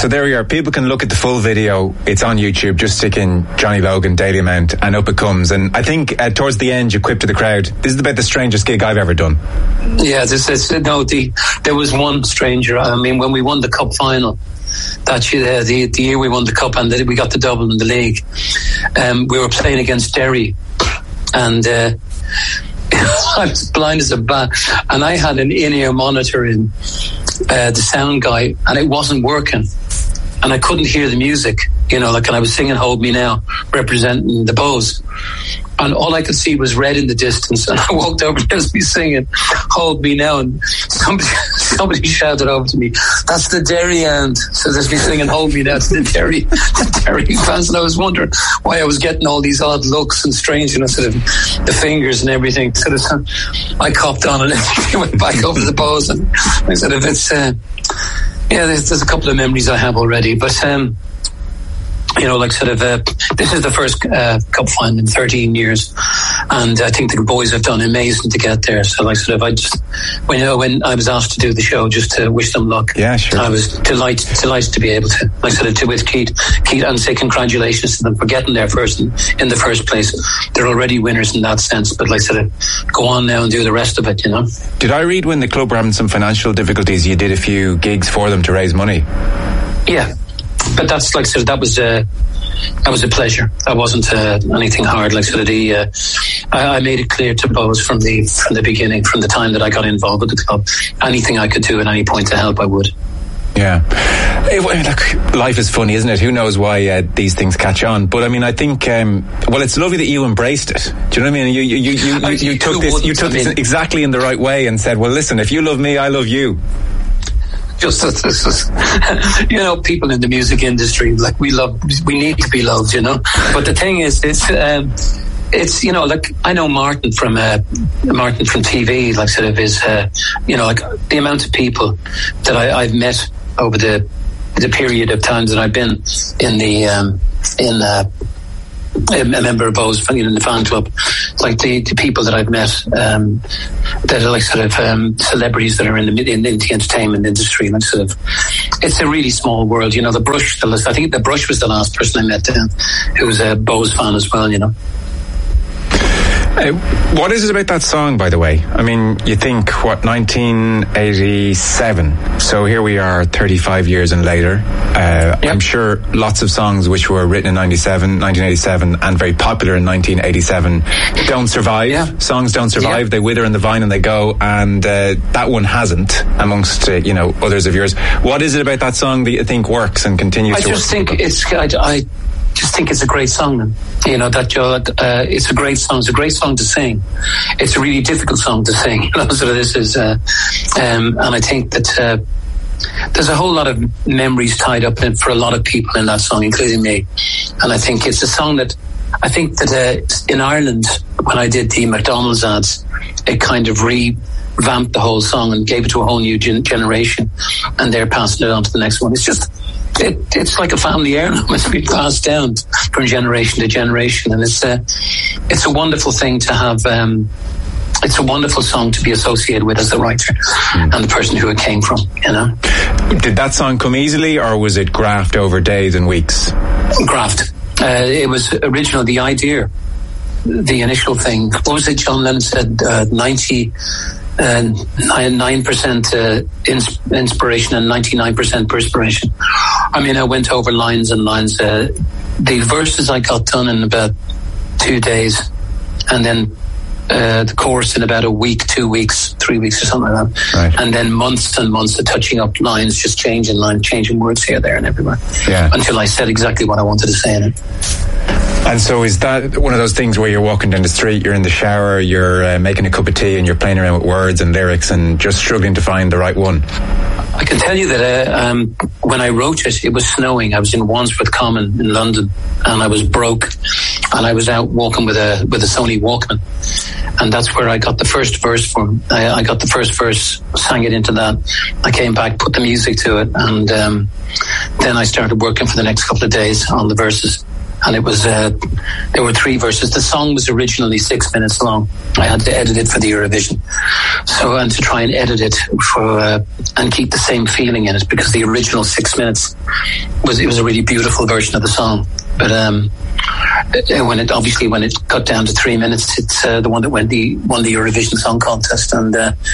there we are. People can look at the full video. It's on YouTube. Just stick in Johnny Logan Daily Amount and up it comes. And I think towards the end you quipped to the crowd, this is about the strangest gig I've ever done. Yeah, there was one stranger. I mean, when we won the cup final that year, the year we won the cup and we got the double in the league, we were playing against Derry, and I was blind as a bat, and I had an in-ear monitor in the sound guy, and it wasn't working, and I couldn't hear the music, and I was singing Hold Me Now, representing the Bows, and all I could see was red in the distance, and I walked over to me singing Hold Me Now, and somebody shouted over to me, that's the Derry end. So there's me singing Hold Me Now to the Derry fans, and I was wondering why I was getting all these odd looks and strange, sort of the fingers and everything. So I copped on and everything, went back over the Bows, and I said, if it's there's a couple of memories I have already, but this is the first cup final in 13 years, and I think the boys have done amazing to get there. So when I was asked to do the show, just to wish them luck. Yeah, sure. I was delighted to be able to, with Keith, and say congratulations to them for getting there first in the first place. They're already winners in that sense, but go on now and do the rest of it. Did I read when the club were having some financial difficulties, you did a few gigs for them to raise money? Yeah. But that's that was a pleasure. That wasn't anything hard. I made it clear to Bows from the beginning, from the time that I got involved with the club. Anything I could do at any point to help, I would. Yeah. Look, life is funny, isn't it? Who knows why these things catch on? But I mean, I think it's lovely that you embraced it. Do you know what I mean? You took this exactly in the right way and said, well, listen, if you love me, I love you. Just people in the music industry, we need to be loved, But the thing is, it's I know Martin from TV, the amount of people that I've met over the period of times that I've been a member of Bows in the fan club, the people that I've met that are celebrities that are in the entertainment industry, it's a really small world. The Brush, I think the Brush was the last person I met who was a Bows fan as well. What is it about that song, by the way? I mean, you think, 1987? So here we are 35 years and later. Yep. I'm sure lots of songs which were written in 1987 and very popular in 1987 don't survive. Yeah. Songs don't survive. Yeah. They wither in the vine and they go, and that one hasn't, amongst others of yours. What is it about that song that you think works and continues to work? I just think it's a great song. It's a great song. It's a great song to sing. It's a really difficult song to sing. So this is, and I think that there's a whole lot of memories tied up in for a lot of people in that song, including me. And I think it's a song that in Ireland, when I did the McDonald's ads, it kind of revamped the whole song and gave it to a whole new generation, and they're passing it on to the next one. It's just. It's like a family heirloom. It's been passed down from generation to generation, and it's a wonderful thing to have. It's a wonderful song to be associated with as the writer and the person who it came from. Did that song come easily, or was it graft over days and weeks? Graft. It was original. The idea, the initial thing. What was it? John Lennon said 9% inspiration and 99% perspiration. I mean, I went over lines and lines. The verses I got done in about 2 days, and then the chorus in about a week, 2 weeks, 3 weeks or something like that. Right. And then months and months of touching up lines, just changing words here, there and everywhere. Yeah. Until I said exactly what I wanted to say in it. And so is that one of those things where you're walking down the street, you're in the shower, you're making a cup of tea and you're playing around with words and lyrics and just struggling to find the right one? I can tell you that when I wrote it, it was snowing. I was in Wandsworth Common in London, and I was broke, and I was out walking with a Sony Walkman, and that's where I got the first verse from. I got the first verse, sang it into that. I came back, put the music to it, and then I started working for the next couple of days on the verses. and it was there were 3 verses. The song was originally 6 minutes long. I had to edit it for the Eurovision, and to try and edit it for and keep the same feeling in it, because the original 6 minutes was a really beautiful version of the song. But when it cut down to 3 minutes, it's the one that won the Eurovision Song Contest, and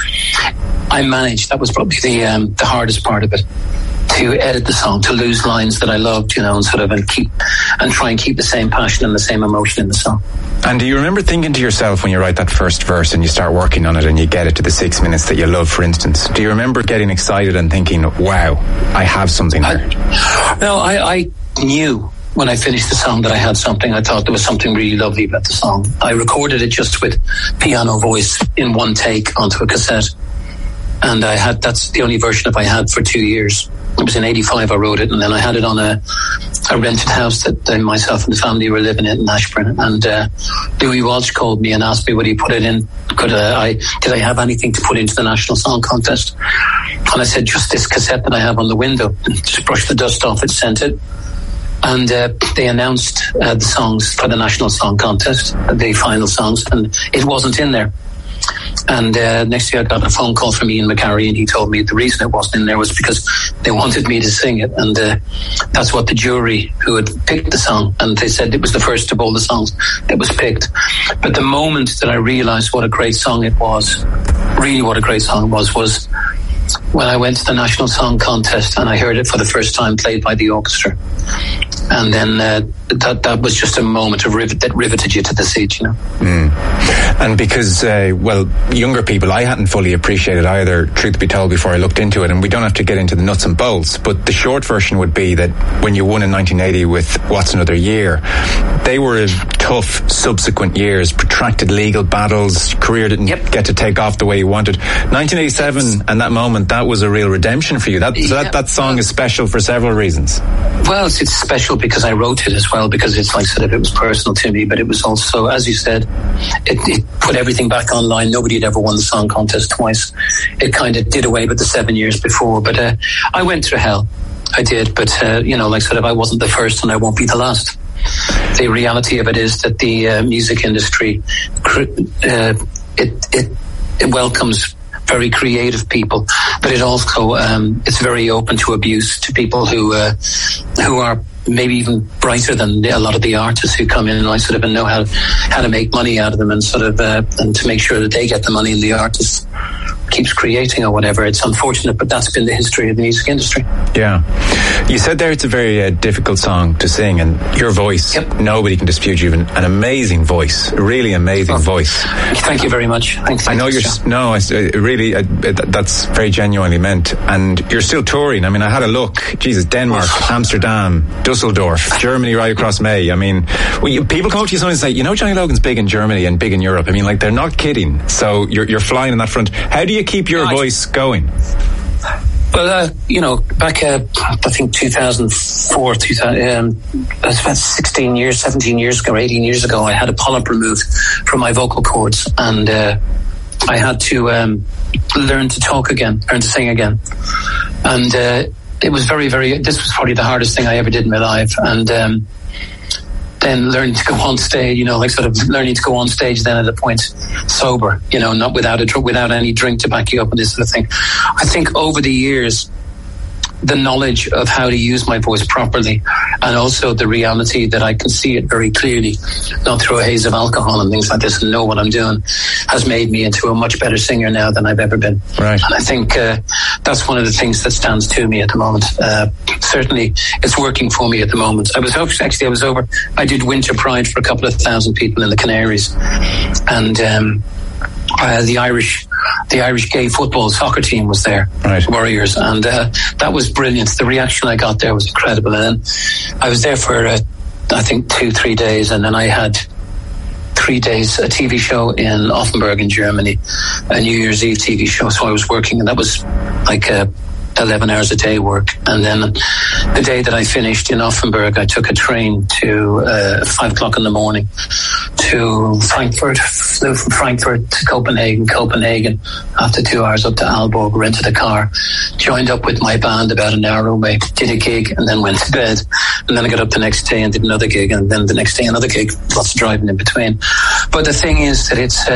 I managed. That was probably the hardest part of it, to edit the song, to lose lines that I loved, and try and keep the same passion and the same emotion in the song. And do you remember thinking to yourself when you write that first verse and you start working on it and you get it to the 6 minutes that you love, for instance, do you remember getting excited and thinking, wow, I have something here? No, I knew when I finished the song that I had something. I thought there was something really lovely about the song. I recorded it just with piano voice in one take onto a cassette. And that's the only version I had for 2 years. It was in 85 I wrote it, and then I had it on a rented house that myself and the family were living in Ashburn. And Louis Walsh called me and asked me would he put it in, did I have anything to put into the National Song Contest? And I said, just this cassette that I have on the window. Just brush the dust off it, sent it. And they announced the songs for the National Song Contest, the final songs, and it wasn't in there. And next year I got a phone call from Ian McCarry, and he told me the reason it wasn't in there was because they wanted me to sing it. And that's what the jury who had picked the song, and they said it was the first of all the songs that was picked. But the moment that I realised what a great song it was, really what a great song it was when I went to the National Song Contest and I heard it for the first time played by the orchestra. And then that was just a moment that riveted you to the seat, And because, younger people, I hadn't fully appreciated either, truth be told, before I looked into it, and we don't have to get into the nuts and bolts, but the short version would be that when you won in 1980 with What's Another Year, they were tough subsequent years, protracted legal battles, career didn't get to take off the way you wanted. 1987 and that moment, that was a real redemption for you. That song is special for several reasons. Well, it's special because I wrote it as well, because it's like sort of, it was personal to me, but it was also, as you said, it put everything back online. Nobody had ever won the song contest twice. It kind of did away with the 7 years before, but I went through hell. I did, but I wasn't the first and I won't be the last. The reality of it is that the music industry, it welcomes very creative people, but it also it's very open to abuse, to people who are maybe even brighter than a lot of the artists who come in and know how to make money out of them, and and to make sure that they get the money and the artist keeps creating or whatever. It's unfortunate, but that's been the history of the music industry. Yeah. You said there it's a very difficult song to sing, and your voice, nobody can dispute you. An amazing voice, a really amazing voice. Thank you very much. Thanks. I know that's very genuinely meant, and you're still touring. I mean, I had a look. Jesus, Denmark, Amsterdam, Dusseldorf, Germany, right across May. I mean, people come up to you sometimes and say, Johnny Logan's big in Germany and big in Europe. I mean, they're not kidding. So you're flying on that front. How do you keep your voice going? Well, back, I think 2004, that's about 17 years ago, 18 years ago, I had a polyp removed from my vocal cords, and I had to learn to talk again, learn to sing again. And it was this was probably the hardest thing I ever did in my life. And then learning to go on stage, learning to go on stage then at a point sober, not without any drink to back you up and this sort of thing. I think over the years, the knowledge of how to use my voice properly, and also the reality that I can see it very clearly, not through a haze of alcohol and things like this, and know what I'm doing, has made me into a much better singer now than I've ever been. Right. And I think that's one of the things that stands to me at the moment. Certainly, it's working for me at the moment. I did Winter Pride for a couple of thousand people in the Canaries, and the Irish gay football soccer team was there, right. Warriors, and that was brilliant. The reaction I got there was incredible. And then I was there for I think 2-3 days, and then I had 3 days a TV show in Offenburg in Germany, a New Year's Eve TV show. So I was working, and that was like 11 hours a day work. And then the day that I finished in Offenburg, I took a train to 5 o'clock in the morning to Frankfurt, flew from Frankfurt to Copenhagen, after 2 hours up to Aalborg, rented a car, joined up with my band about an hour away, did a gig, and then went to bed. And then I got up the next day and did another gig, and then the next day another gig, lots of driving in between. But the thing is that it's...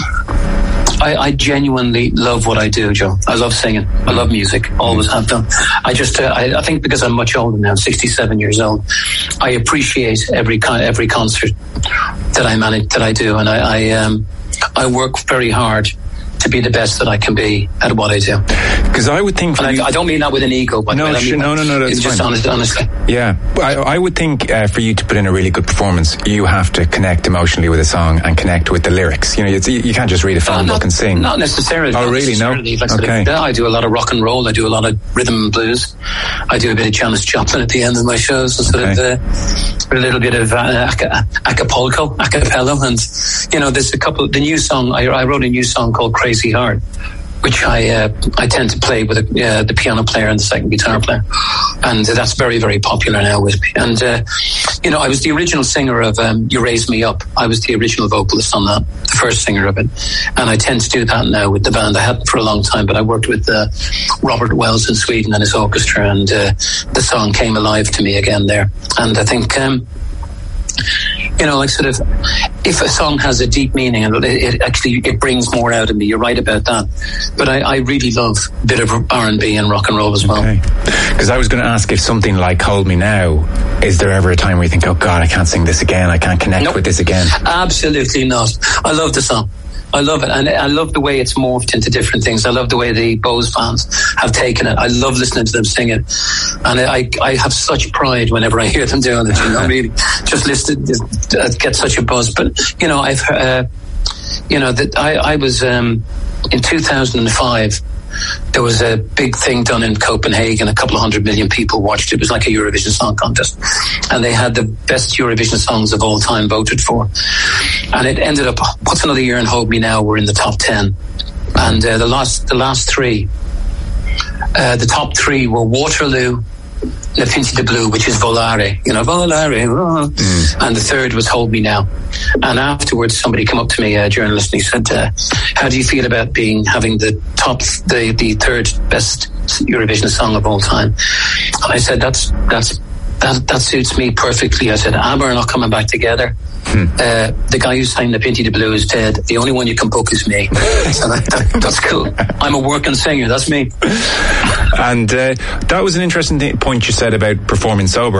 I genuinely love what I do, Joe. I love singing. I love music. Always have done. I think because I'm much older now, 67 years old, I appreciate every concert that I do, and I work very hard to be the best that I can be at what I do. Because I would think... I don't mean that with an ego, but no, that's it's just honestly. Yeah. I would think for you to put in a really good performance, you have to connect emotionally with a song and connect with the lyrics. You know, you can't just read a phone book and sing. Not necessarily. Oh, really? No? Okay. I do a lot of rock and roll. I do a lot of rhythm and blues. I do a bit of Janis Joplin at the end of my shows. And a little bit of Acapulco, and, you know, there's the new song, I wrote a new song called Crazy Heart, which I tend to play with the piano player and the second guitar player, and that's very, very popular now with me. And you know, I was the original singer of You Raise Me Up. I was the original vocalist on that, the first singer of it, and I tend to do that now with the band. I hadn't for a long time, but I worked with Robert Wells in Sweden and his orchestra, and the song came alive to me again there. And I think you know, like sort of, if a song has a deep meaning, and it brings more out of me. You're right about that. But I really love a bit of R&B and rock and roll as well. Because I was going to ask, if something like Hold Me Now, is there ever a time where you think, oh God, I can't sing this again, I can't connect with this again? Absolutely not. I love the song. I love it, and I love the way it's morphed into different things. I love the way the Bose fans have taken it. I love listening to them sing it, and I have such pride whenever I hear them doing it. You know, really, just listen, get such a buzz. But you know, I've you know, that I was in 2005. There was a big thing done in Copenhagen. A couple of 100 million people watched it. It was like a Eurovision Song Contest. And they had the best Eurovision songs of all time voted for. And it ended up, What's Another Year and Hold Me Now were in the top 10. And the last three, the top three were Waterloo, Le Pinty de Blue, which is Volare, you know, Volare. And the third was Hold Me Now. And afterwards, somebody came up to me, a journalist, and he said, how do you feel about having the third best Eurovision song of all time? And I said, that suits me perfectly. I said, ABBA are not coming back together. The guy who signed the Pinty de Blue is dead. The only one you can book is me. So that's cool. I'm a working singer. That's me. And that was an interesting point you said about performing sober.